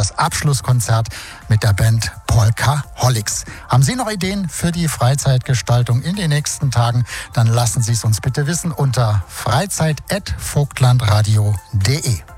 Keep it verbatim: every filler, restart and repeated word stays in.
das Abschlusskonzert mit der Band Polkaholics. Haben Sie noch Ideen für die Freizeitgestaltung in den nächsten Tagen? Dann lassen Sie es uns bitte wissen unter freizeit at vogtlandradio punkt de.